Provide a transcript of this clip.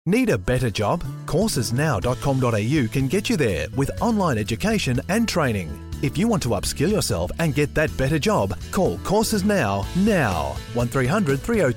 Need a better job? Coursesnow.com.au can get you there with online education and training. If you want to upskill yourself and get that better job, call Courses Now 1300 302